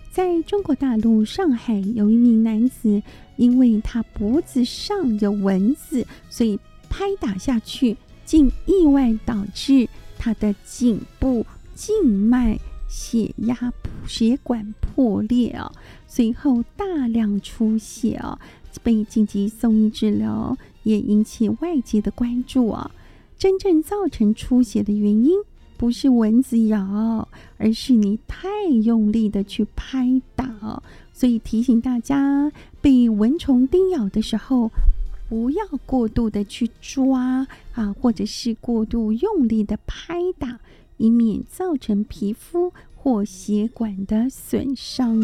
在中国大陆上海有一名男子，因为他脖子上有蚊子，所以拍打下去，竟意外导致他的颈部静脉血管破裂随后大量出血被紧急送医治疗，也引起外界的关注真正造成出血的原因不是蚊子咬，而是你太用力的去拍打所以提醒大家，被蚊虫叮咬的时候，不要过度的去抓或者是过度用力的拍打，以免造成皮肤或血管的损伤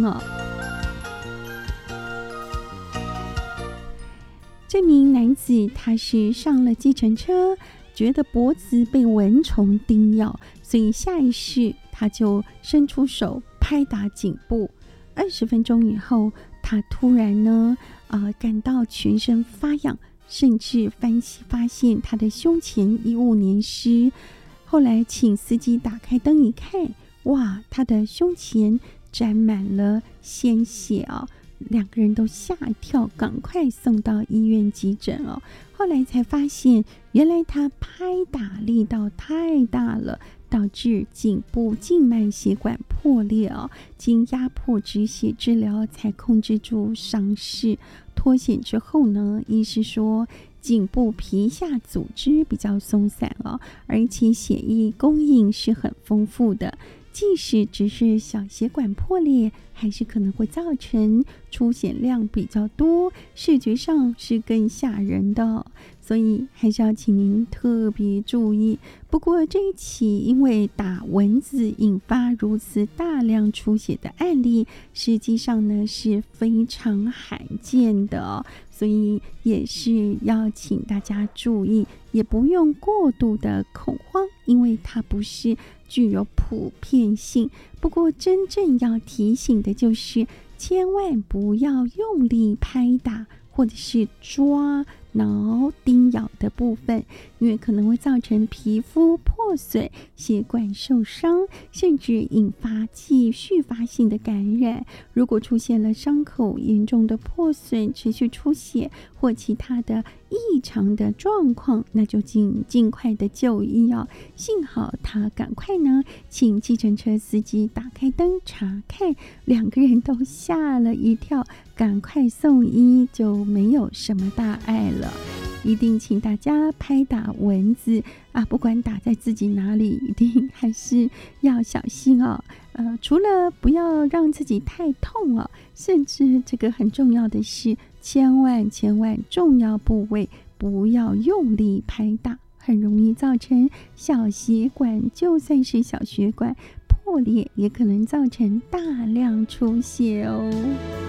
这名男子他是上了计程车，觉得脖子被蚊虫叮咬，所以下意识他就伸出手拍打颈部。20分钟以后，他突然感到全身发痒，甚至发现他的胸前衣物黏湿。后来请司机打开灯一看，哇，他的胸前沾满了鲜血两个人都吓一跳，赶快送到医院急诊后来才发现，原来他拍打力道太大了，导致颈部静脉血管破裂经压迫止血治疗才控制住伤势。脱险之后呢，医师说颈部皮下组织比较松散而且血液供应是很丰富的，即使只是小血管破裂，还是可能会造成出血量比较多，视觉上是更吓人的所以还是要请您特别注意。不过这一起因为打蚊子引发如此大量出血的案例，实际上呢是非常罕见的所以也是要请大家注意，也不用过度的恐慌，因为它不是具有普遍性。不过真正要提醒的就是，千万不要用力拍打或者是抓挠叮咬的部分，因为可能会造成皮肤破损、血管受伤，甚至引发继续发性的感染。如果出现了伤口严重的破损、持续出血或其他的异常的状况，那就尽快的就医幸好他赶快呢请计程车司机打开灯查看，两个人都吓了一跳，赶快送医，就没有什么大碍了。一定请大家拍打蚊子不管打在自己哪里，一定还是要小心除了不要让自己太痛甚至这个很重要的是，千万重要部位不要用力拍打，很容易造成小血管，就算是小血管破裂，也可能造成大量出血